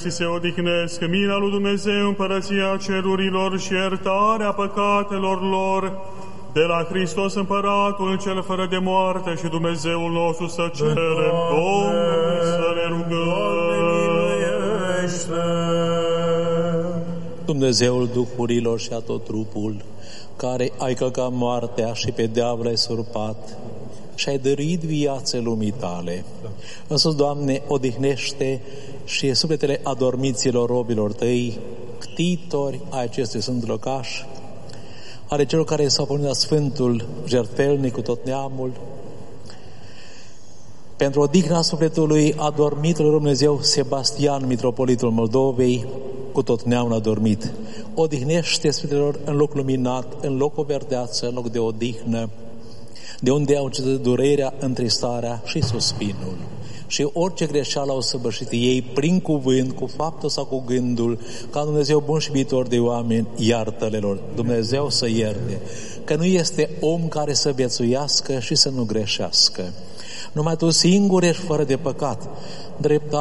să se odihnesc mila lui Dumnezeu, împărăția cerurilor și iertarea păcatelor lor, de la Hristos Împăratul cel fără de moarte și Dumnezeul nostru să cerem, Domnului să ne rugăm. Dumnezeul duhurilor și a tot trupul, care ai călcat moartea și pe diavol ai surpat și ai dăruit viață lumii tale. Însuși, Doamne, odihnește și sufletele adormiților robilor tăi, ctitori ai acestui sfânt locaș, ale celor care s-au pornit la Sfântul Jertfelnic cu tot neamul, pentru odihna sufletului adormitului Dumnezeu Sebastian, mitropolitul Moldovei, cu tot neamul adormit. Odihnește sufletelor în loc luminat, în loc o verdeață, în loc de odihnă, de unde au cedat durerea, întristarea și suspinul. Și orice greșeală au săvârșit ei, prin cuvânt, cu faptul sau cu gândul, ca Dumnezeu bun și viitor de oameni, iartă-le lor. Dumnezeu să ierte, că nu este om care să viețuiască și să nu greșească. Numai Tu singur ești fără de păcat.